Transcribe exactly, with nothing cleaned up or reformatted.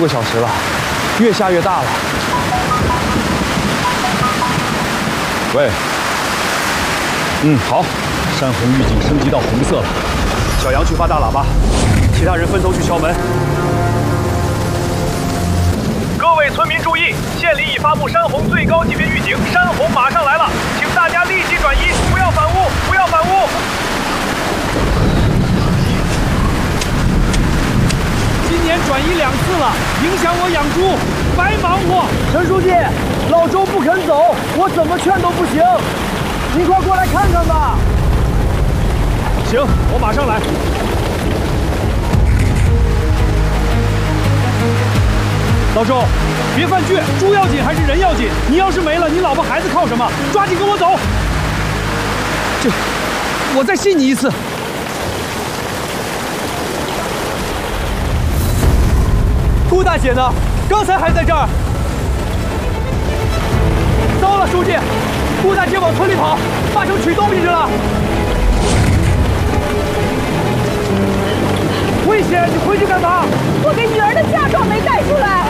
个小时了，越下越大了。喂，嗯，好，山洪预警升级到红色了。小杨去发大喇叭，其他人分头去敲门。 各位村民注意，县里已发布山洪最高级别预警，山洪马上来了，请大家立即转移，不要反屋，不要反屋。 今年转移两次了，影响我养猪，白忙活。 陈书记，老周不肯走，我怎么劝都不行。您快过来看看吧。 行，我马上来。老周，别犯倔，猪要紧还是人要紧？你要是没了，你老婆孩子靠什么？抓紧跟我走。这，我再信你一次。 顾大姐呢？刚才还在这儿。糟了，书记，顾大姐往村里跑，八成取东西去了。危险！你回去干嘛？ 我给女儿的嫁妆没带出来。